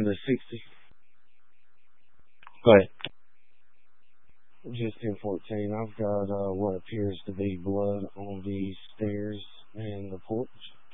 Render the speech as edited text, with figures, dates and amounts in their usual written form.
the 60. Go ahead. Just 1014. I've got what appears to be blood on the stairs and the porch.